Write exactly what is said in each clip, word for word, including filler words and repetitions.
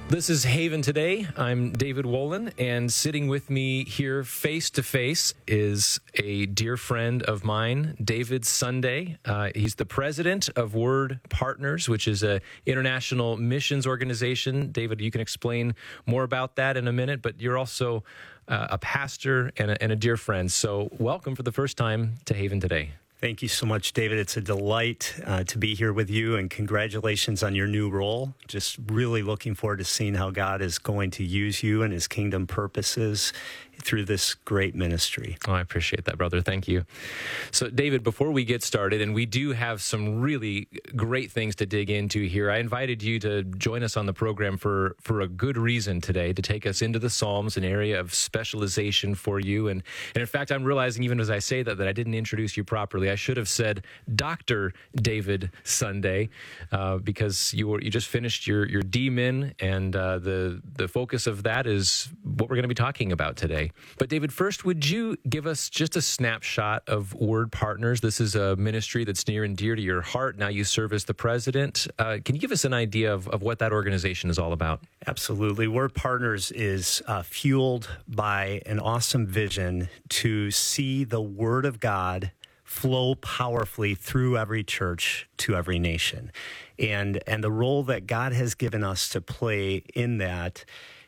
This is Haven Today. I'm David Wolin, and sitting with me here face to face is a dear friend of mine, David Sunday. Uh, he's the president of Word Partners, which is an international missions organization. David, you can explain more about that in a minute, but you're also uh, a pastor and a, and a dear friend. So welcome for the first time to Haven Today. Thank you so much, David. It's a delight uh, to be here with you, and congratulations on your new role. Just really looking forward to seeing how God is going to use you and his kingdom purposes through this great ministry. Oh, I appreciate that, brother. Thank you. So, David, before we get started, and we do have some really great things to dig into here, I invited you to join us on the program for, for a good reason today, to take us into the Psalms, an area of specialization for you. And, and in fact, I'm realizing even as I say that, that I didn't introduce you properly. I should have said Doctor David Sunday, uh, because you were you just finished your, your D Min, and uh, the, the focus of that is what we're going to be talking about today. But David, first, would you give us just a snapshot of Word Partners? This is a ministry that's near and dear to your heart. Now you serve as the president. Uh, can you give us an idea of, of what that organization is all about? Absolutely. Word Partners is uh, fueled by an awesome vision to see the Word of God flow powerfully through every church to every nation. And, and the role that God has given us to play in that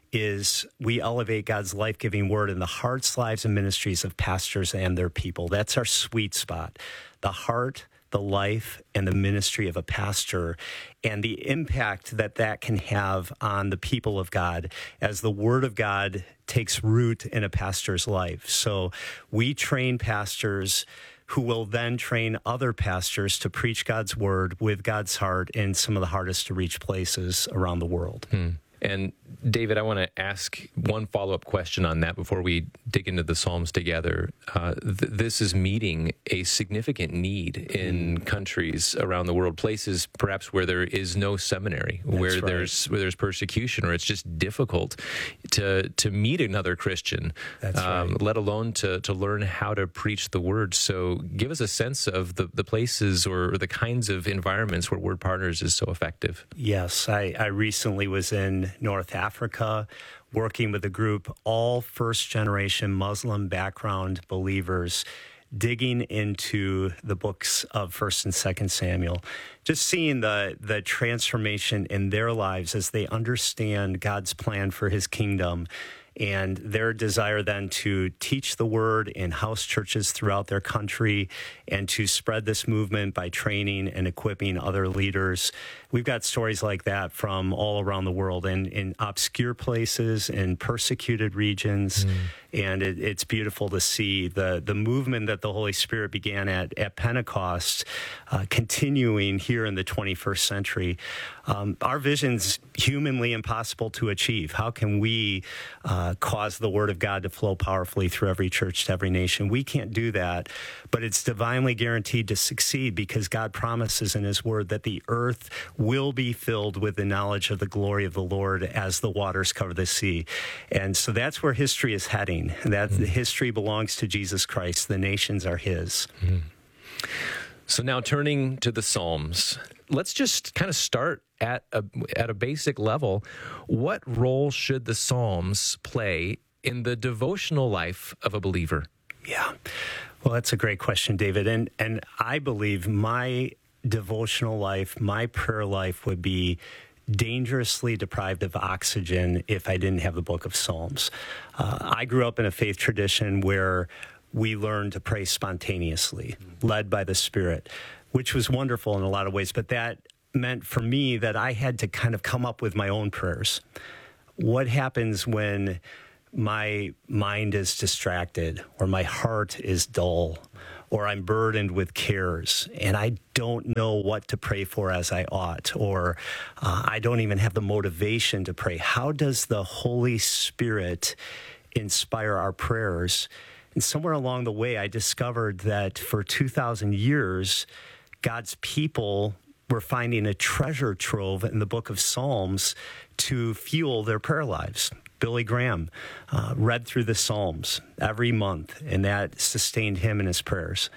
is we elevate God's life-giving word in the hearts, lives, and ministries of pastors and their people. That's our sweet spot. The heart, the life, and the ministry of a pastor, and the impact that that can have on the people of God as the word of God takes root in a pastor's life. So we train pastors who will then train other pastors to preach God's word with God's heart in some of the hardest to reach places around the world. Hmm. And David, I want to ask one follow-up question on that before we dig into the Psalms together. Uh, th- this is meeting a significant need in countries around the world, places perhaps where there is no seminary, That's where right. there's where there's persecution, or it's just difficult to to meet another Christian, That's um, right. let alone to to learn how to preach the word. So give us a sense of the, the places or the kinds of environments where Word Partners is so effective. Yes, I, I recently was in North Africa working with a group, all first-generation Muslim background believers, digging into the books of First and Second Samuel, just seeing the, the transformation in their lives as they understand God's plan for his kingdom, and their desire then to teach the word in house churches throughout their country and to spread this movement by training and equipping other leaders. We've got stories like that from all around the world, and in obscure places, in persecuted regions, mm. and it, it's beautiful to see the, the movement that the Holy Spirit began at, at Pentecost uh, continuing here in the twenty-first century. Um, our vision's humanly impossible to achieve. How can we uh, cause the Word of God to flow powerfully through every church to every nation? We can't do that, but it's divinely guaranteed to succeed because God promises in his Word that the earth will be filled with the knowledge of the glory of the Lord as the waters cover the sea. And so that's where history is heading. That mm. history belongs to Jesus Christ. The nations are his. Mm. So now turning to the Psalms, let's just kind of start at a, at a basic level. What role should the Psalms play in the devotional life of a believer? Yeah. Well, that's a great question, David. And and I believe my devotional life, my prayer life would be dangerously deprived of oxygen if I didn't have the book of Psalms. Uh, I grew up in a faith tradition where we learned to pray spontaneously, led by the Spirit, which was wonderful in a lot of ways. But that meant for me that I had to kind of come up with my own prayers. What happens when my mind is distracted, or my heart is dull, or I'm burdened with cares, and I don't know what to pray for as I ought, or uh, I don't even have the motivation to pray? How does the Holy Spirit inspire our prayers? And somewhere along the way, I discovered that for two thousand years, God's people were finding a treasure trove in the book of Psalms to fuel their prayer lives. Billy Graham uh, read through the Psalms every month, and that sustained him in his prayers.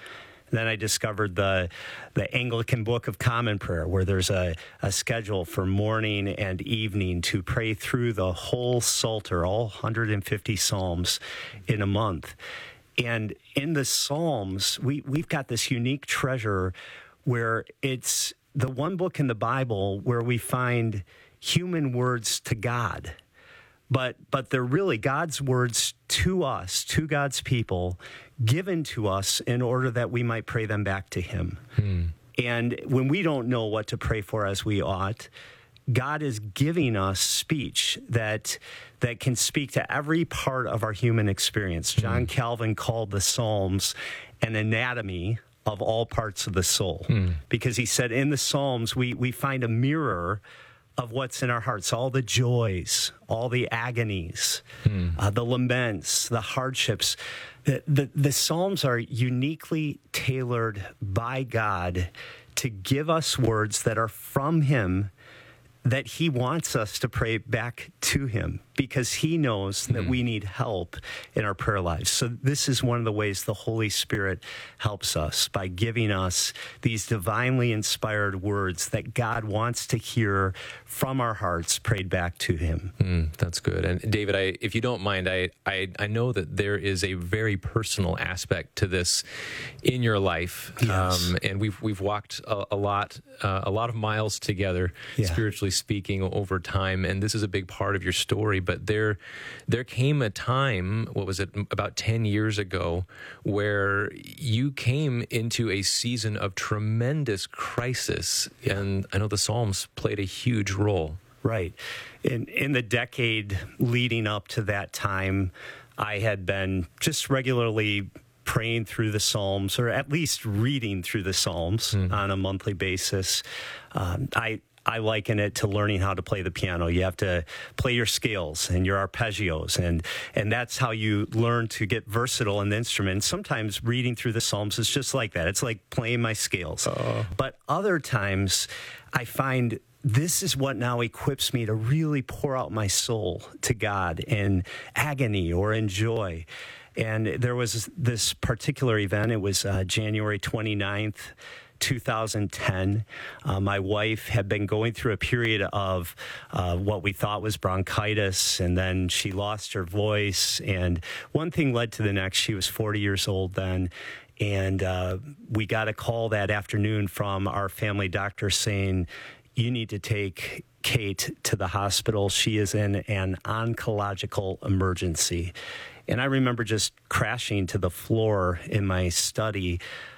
Then I discovered the the Anglican Book of Common Prayer, where there's a, a schedule for morning and evening to pray through the whole Psalter, all one hundred fifty Psalms in a month. And in the Psalms, we, we've got this unique treasure where it's the one book in the Bible where we find human words to God. But but they're really God's words to us, to God's people, given to us in order that we might pray them back to him. Hmm. And when we don't know what to pray for as we ought, God is giving us speech that that can speak to every part of our human experience. John mm. Calvin called the Psalms an anatomy of all parts of the soul, mm. because he said in the Psalms we we find a mirror of what's in our hearts, all the joys, all the agonies, mm. uh, the laments, the hardships. The, the, the Psalms are uniquely tailored by God to give us words that are from him, that he wants us to pray back to him, because he knows that mm. we need help in our prayer lives. So this is one of the ways the Holy Spirit helps us, by giving us these divinely inspired words that God wants to hear from our hearts prayed back to him. Mm, that's good. And David, I, if you don't mind, I, I, I know that there is a very personal aspect to this in your life. Yes. Um, and we've we've walked a, a lot, uh, a lot of miles together, yeah. spiritually speaking, over time. And this is a big part of your story. But there, there came a time, what was it, about ten years ago, where you came into a season of tremendous crisis. Yeah. And I know the Psalms played a huge role. Right. In, in the decade leading up to that time, I had been just regularly praying through the Psalms, or at least reading through the Psalms mm. on a monthly basis. Um, I I liken it to learning how to play the piano. You have to play your scales and your arpeggios, and and that's how you learn to get versatile in the instrument. Sometimes reading through the Psalms is just like that. It's like playing my scales. Uh-oh. But other times, I find this is what now equips me to really pour out my soul to God in agony or in joy. And there was this particular event. It was uh, January twenty-ninth, two thousand ten. Uh, my wife had been going through a period of uh, what we thought was bronchitis, and then she lost her voice, and one thing led to the next. She was forty years old then, and uh, we got a call that afternoon from our family doctor saying, you need to take Kate to the hospital. She is in an oncological emergency. And I remember just crashing to the floor in my study.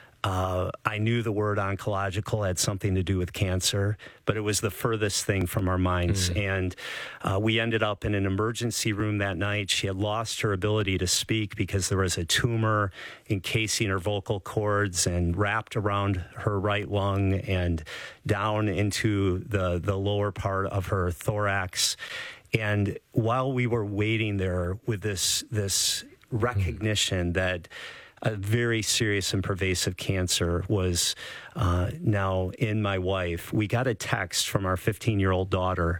Uh, I knew the word oncological had something to do with cancer, but it was the furthest thing from our minds. Mm. And uh, we ended up in an emergency room that night. She had lost her ability to speak because there was a tumor encasing her vocal cords and wrapped around her right lung and down into the, the lower part of her thorax. And while we were waiting there with this, this recognition mm. that a very serious and pervasive cancer was uh, now in my wife, we got a text from our fifteen-year-old daughter,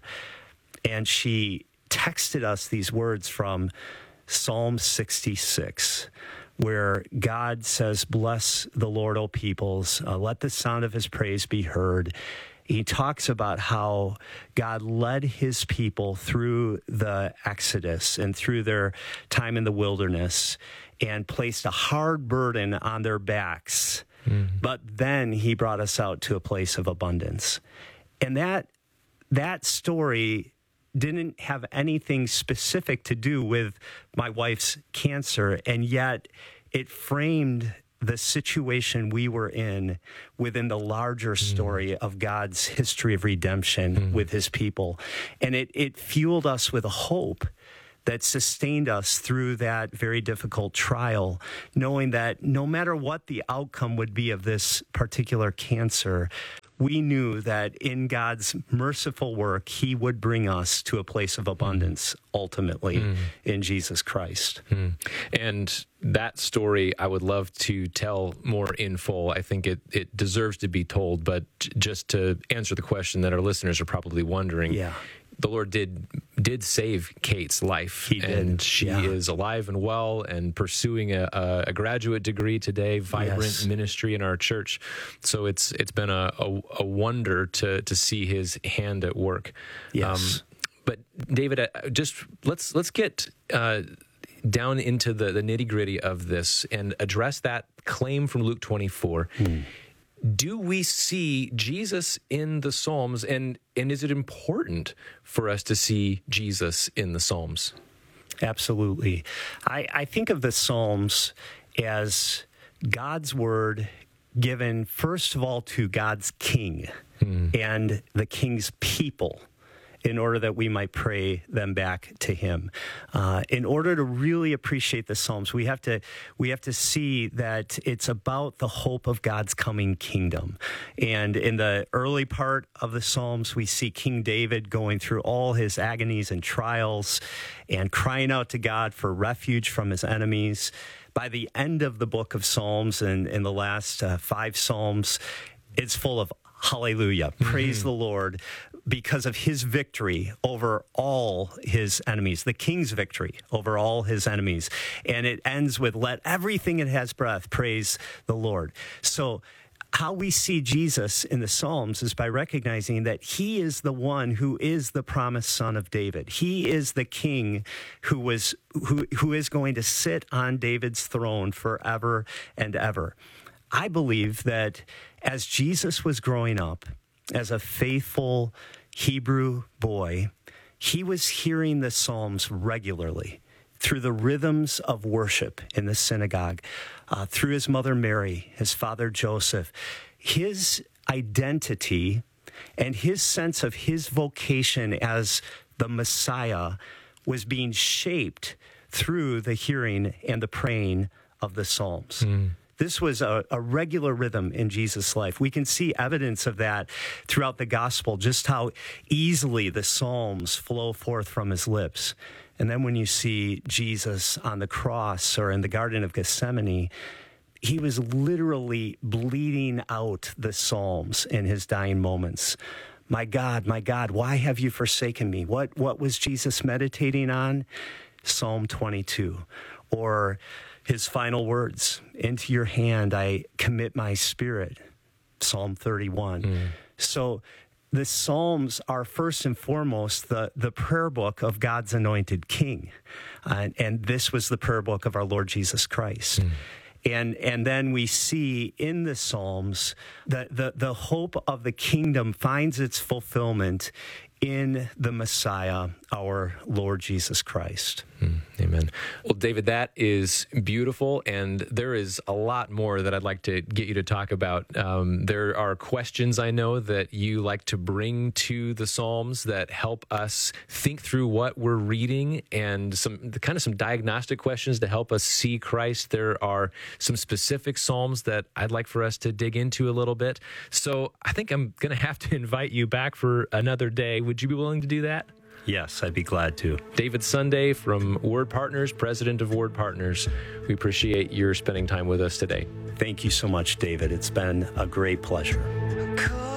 and she texted us these words from Psalm sixty-six, where God says, bless the Lord, O peoples, uh, let the sound of his praise be heard. He talks about how God led his people through the Exodus and through their time in the wilderness and placed a hard burden on their backs. Mm-hmm. But then he brought us out to a place of abundance. And that that story didn't have anything specific to do with my wife's cancer, and yet it framed the situation we were in within the larger story mm. of God's history of redemption mm. with his people. And it, it fueled us with a hope that sustained us through that very difficult trial, knowing that no matter what the outcome would be of this particular cancer, we knew that in God's merciful work, he would bring us to a place of abundance, ultimately, mm. in Jesus Christ. Mm. And that story, I would love to tell more in full. I think it, it deserves to be told, but just to answer the question that our listeners are probably wondering, yeah. the Lord did did save Kate's life. He did. And she Yeah. is alive and well and pursuing a, a, a graduate degree today, vibrant Yes. ministry in our church. So it's it's been a, a, a wonder to to see his hand at work. Yes. But David, uh, just let's let's get uh, down into the, the nitty gritty of this and address that claim from Luke twenty-four. Hmm. Do we see Jesus in the Psalms, and and is it important for us to see Jesus in the Psalms? Absolutely. I, I think of the Psalms as God's word given, first of all, to God's king and the king's people, in order that we might pray them back to him. Uh, in order to really appreciate the Psalms, we have to we have to see that it's about the hope of God's coming kingdom. And in the early part of the Psalms, we see King David going through all his agonies and trials and crying out to God for refuge from his enemies. By the end of the book of Psalms, and in the last uh, five Psalms, it's full of hallelujah, praise mm-hmm. the Lord, because of his victory over all his enemies, the king's victory over all his enemies. And it ends with, let everything that has breath praise the Lord. So how we see Jesus in the Psalms is by recognizing that he is the one who is the promised son of David. He is the king who was who who is going to sit on David's throne forever and ever. I believe that as Jesus was growing up as a faithful Hebrew boy, he was hearing the Psalms regularly through the rhythms of worship in the synagogue, uh, through his mother Mary, his father Joseph. His identity and his sense of his vocation as the Messiah was being shaped through the hearing and the praying of the Psalms. Mm. This was a, a regular rhythm in Jesus' life. We can see evidence of that throughout the gospel, just how easily the Psalms flow forth from his lips. And then when you see Jesus on the cross or in the Garden of Gethsemane, he was literally bleeding out the Psalms in his dying moments. My God, my God, why have you forsaken me? What, what was Jesus meditating on? Psalm twenty-two. Or his final words, into your hand I commit my spirit, Psalm thirty-one. Mm. So the Psalms are first and foremost the, the prayer book of God's anointed king. Uh, and this was the prayer book of our Lord Jesus Christ. Mm. And and then we see in the Psalms that the, the hope of the kingdom finds its fulfillment in the Messiah, our Lord Jesus Christ. Mm, amen. Well, David, that is beautiful, and there is a lot more that I'd like to get you to talk about. Um, there are questions I know that you like to bring to the Psalms that help us think through what we're reading, and some kind of some diagnostic questions to help us see Christ. There are some specific Psalms that I'd like for us to dig into a little bit. So I think I'm going to have to invite you back for another day. Would you be willing to do that? Yes, I'd be glad to. David Sunday from Word Partners, president of Word Partners. We appreciate your spending time with us today. Thank you so much, David. It's been a great pleasure.